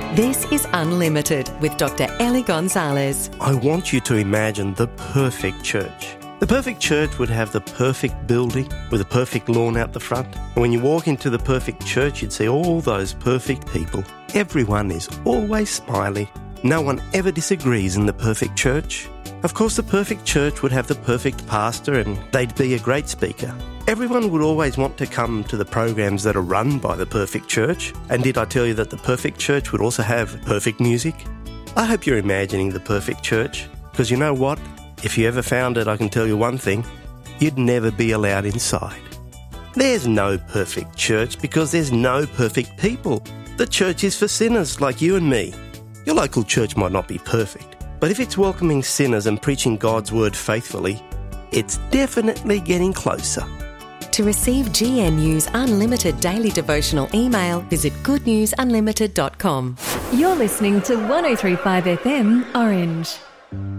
This is Unlimited with Dr. Ellie Gonzalez. I want you to imagine the perfect church. The perfect church would have the perfect building with a perfect lawn out the front. And when you walk into the perfect church, you'd see all those perfect people. Everyone is always smiling. No one ever disagrees in the perfect church. Of course, the perfect church would have the perfect pastor and they'd be a great speaker. Everyone would always want to come to the programs that are run by the perfect church. And did I tell you that the perfect church would also have perfect music? I hope you're imagining the perfect church, because you know what? If you ever found it, I can tell you one thing. You'd never be allowed inside. There's no perfect church because there's no perfect people. The church is for sinners like you and me. Your local church might not be perfect, but if it's welcoming sinners and preaching God's word faithfully, it's definitely getting closer. To receive GNU's Unlimited Daily Devotional email, visit goodnewsunlimited.com. You're listening to 103.5 FM Orange.